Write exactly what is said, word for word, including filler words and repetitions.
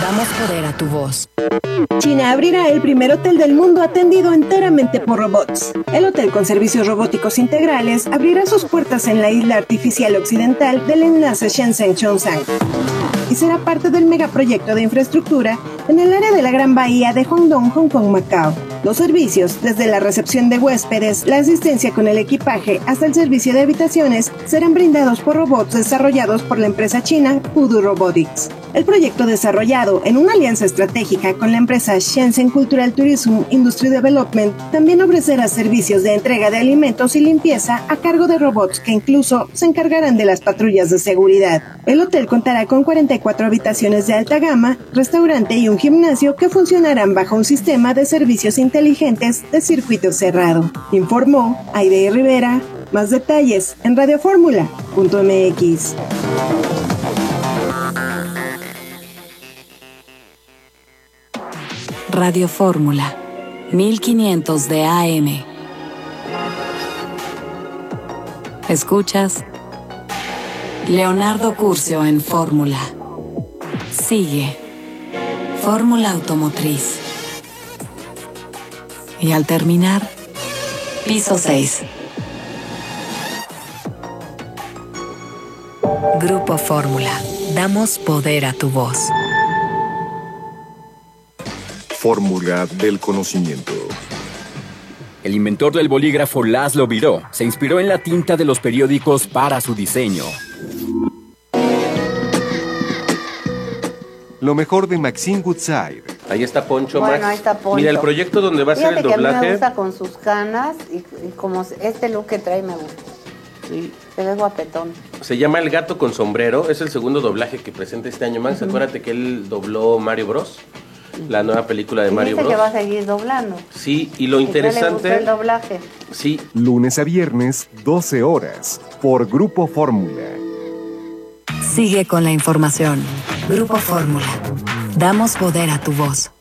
Damos poder a tu voz. China abrirá el primer hotel del mundo atendido enteramente por robots. El hotel con servicios robóticos integrales abrirá sus puertas en la isla artificial occidental del enlace Shenzhen-Zhongshan y será parte del megaproyecto de infraestructura en el área de la Gran Bahía de Guangdong, Hong Kong, Macao. Los servicios, desde la recepción de huéspedes, la asistencia con el equipaje hasta el servicio de habitaciones, serán brindados por robots desarrollados por la empresa china Voodoo Robotics. El proyecto, desarrollado en una alianza estratégica con la empresa Shenzhen Cultural Tourism Industry Development, también ofrecerá servicios de entrega de alimentos y limpieza a cargo de robots que incluso se encargarán de las patrullas de seguridad. El hotel contará con cuarenta y cuatro habitaciones de alta gama, restaurante y un gimnasio que funcionarán bajo un sistema de servicios inteligentes de circuito cerrado. Informó Aide Rivera. Más detalles en radioformula punto m x. Radio Fórmula, mil quinientos de A M. Escuchas Leonardo Curcio en Fórmula. Sigue Fórmula Automotriz. Y al terminar, piso seis. Grupo Fórmula. Damos poder a tu voz. Fórmula del conocimiento. El inventor del bolígrafo Laszlo Biró se inspiró en la tinta de los periódicos para su diseño. Lo mejor de Maxine Woodside. Ahí está Poncho, bueno, Max. Ahí está Poncho. Mira, el proyecto donde va a Fíjate ser el que doblaje. A mí me gusta con sus canas y, y como este look que trae me gusta. Sí. Se ve guapetón. Se llama El Gato con Sombrero. Es el segundo doblaje que presenta este año, Max. Uh-huh. Acuérdate que él dobló Mario Bros. La nueva película de y Mario dice Bros. que va a seguir doblando. Sí, y lo ¿Y interesante. le gustó el doblaje? Sí. Lunes a viernes, doce horas, por Grupo Fórmula. Sigue con la información. Grupo Fórmula. Damos poder a tu voz.